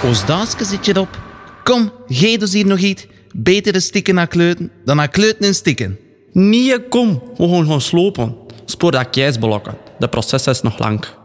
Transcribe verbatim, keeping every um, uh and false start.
Als Daaske zit je op. Kom, geef dus hier nog iets. Beter stikken naar kleuten dan naar kleuten en stikken. Nee, kom. We gaan gaan slopen. Spoor dat keisblokken. De proces is nog lang.